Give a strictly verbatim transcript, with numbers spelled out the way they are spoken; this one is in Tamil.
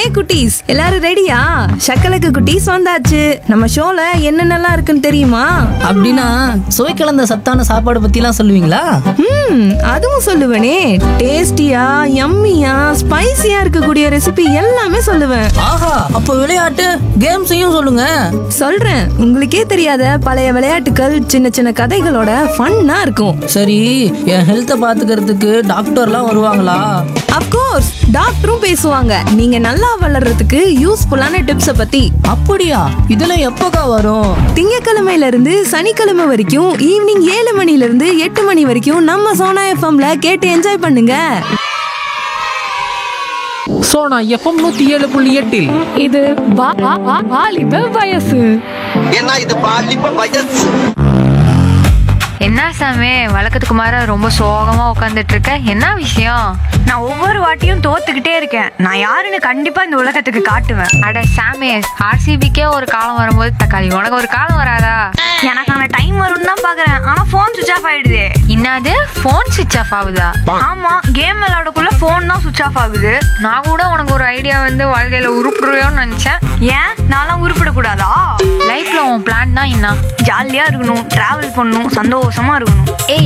குட்டீஸ் எல்லாரும் ரெடியா? சக்கலக்கு குட்டீஸ் வந்தாச்சு. நம்ம ஷோல என்னென்னலாம் இருக்குன்னு தெரியுமா? அப்படின்னா சுவை கலந்த சத்தான சாப்பாடு பத்திலாம் சொல்லுவீங்களா? ம் அதுவும் சொல்லுவேனே. டேஸ்டியா யம்மியா ஸ்பைசியா இருக்கக்கூடிய ரெசிபி எல்லாமே சொல்லுவேன். ஆஹா, அப்ப விளையாட்டு கேம்ஸையும் சொல்லுங்க. சொல்றேன், உங்களுக்கே தெரியாத பழைய விளையாட்டுகள், சின்ன சின்ன கதைகளோட ஃபன்னா இருக்கும். சரி, என் ஹெல்த்தை பாத்துக்கிறதுக்கு டாக்டர்லாம் வருவாங்களா? அப்கோர்ஸ், டாக்டரும் பேசுவாங்க. நீங்க நல்லா வளர்றதுக்கு யூஸ்ஃபுல்லான டிப்ஸ பத்தி. அப்படியா? இதெல்லாம் எப்பக்கா வரும்? திங்கக்கிழமையில இருந்து சனிக்கிழமை வரைக்கும் ஈவினிங் ஏழு மணில இருந்து எட்டு மணி வரைக்கும் நம்ம சோனா எஃப்எம்ல கேட்டு என்ஜாய் பண்ணுங்க. சோனா எஃப்எம் நூத்தி ஏழு புள்ளி எட்டில் இது வா- வா- வா- வாலிப வயசு. ஏன்னா இது பாலிப்ப வயசு. என்ன சாமி வழக்கத்துக்கு மாற ரொம்ப சோகமா உட்காந்துட்டு இருக்க? என்ன விஷயம்? நான் ஒவ்வொரு வாட்டியும் தோத்துக்கிட்டே இருக்கேன். நான் யாருன்னு கண்டிப்பா இந்த உலகத்துக்கு காட்டுவேன். அட சாமி, ஆர்சிபிக்கே ஒரு காலம் வரும்போது தக்காளி உனக்கு ஒரு காலம் வராதா? எனக்கான டைம் வரும்னு தான் பாக்குறேன். ஆனா போன் சுவிச் ஆஃப் ஆயிடுது. என்னது, போன் சுவிச் ஆஃப் ஆகுதா? ஆமா, கேம் விளையாடக்குள்ள போன் தான் சுவிச் ஆஃப் ஆகுது. நான் கூட உனக்கு ஒரு ஐடியா வந்து வாழ்க்கையில உருப்புறியோன்னு நினைச்சேன். ஏன் நான்லாம் உருப்பிடக்கூடாதா? லைஃப்ல உன் பிளான் தான் என்ன? ஜாலியா இருக்கணும், டிராவல் பண்ணணும், சந்தோஷமா இருக்கணும். ஏய்